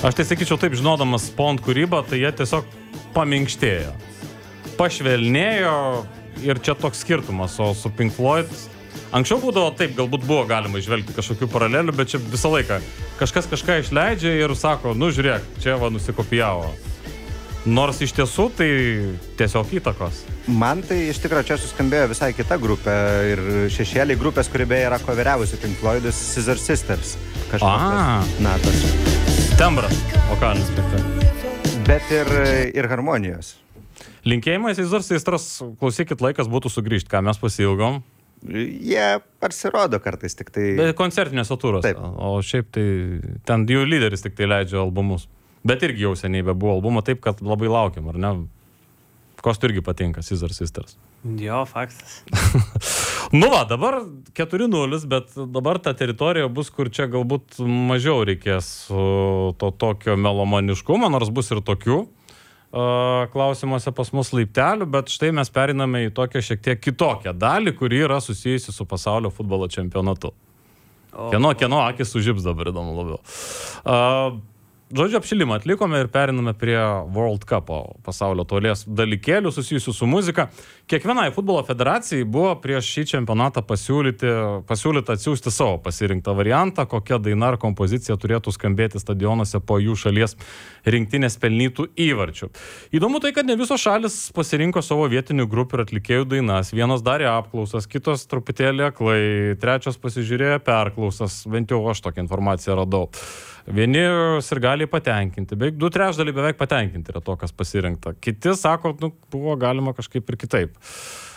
Aš tai sakyčiau taip, žinodamas Pond kūrybą, tai jie tiesiog paminkštėjo. Pašvelnėjo ir čia toks skirtumas, o su Pink Floyd anksčiau būdavo taip, galbūt buvo galima išvelgti kažkokių paralelių, bet čia visą laiką kažkas kažką išleidžia ir sako, nu žiūrėk, čia va nusikopijavo. Nors iš tiesų tai tiesiog įtakos. Man tai iš tikrųjų čia suskambėjo visai kita grupė ir šešėliai grupės, kuri beje yra koveriavusi Pink Floydus, Scissor Sisters. Kažkokios natos. Tembras, vokalinis spektaklis. Bet ir harmonijos. Linkėjimai Scissor Sisters, klausykit, laikas būtų sugrįžti, ką mes pasiilgom. Jie pasirodo kartais tik tai... Bet koncertinėse turose. O šiaip tai ten jų lyderis tik tai leidžia albumus. Bet irgi jau seniai buvo albumo, taip, kad labai laukiam, ar ne? Kostų irgi patinka Scissor Sisters. Jo, faktas. Nu va, dabar 4-0, bet dabar ta teritorija bus, kur čia galbūt mažiau reikės to tokio melomaniškumo, nors bus ir tokių klausimuose pas mus laiptelių, bet štai mes periname į tokią šiek tiek kitokią dalį, kuri yra susijusi su pasaulio futbolo čempionatu. Kieno akis sužibs dabar, įdomu labiau. Žodžiu, apšilimą atlikome ir periname prie World Cupo pasaulio taurės dalykėlių susijusių su muzika. Kiekvienai futbolo federacijai buvo prieš šį čempionatą pasiūlyta atsiųsti savo pasirinktą variantą, kokia daina ar kompozicija turėtų skambėti stadionuose po jų šalies rinktinės pelnytų įvarčių. Įdomu tai, kad ne visos šalis pasirinko savo vietinių grupių ir atlikėjų dainas. Vienos darė apklausas, kitos truputėlį aklai, trečios pasižiūrėjo perklausas, bent jau aš tokią informaciją radau. Vieni sirgaliai patenkinti, beveik 2/3 beveik patenkinti yra to, kas pasirinkta. Kiti sako, buvo galima kažkaip ir kitaip.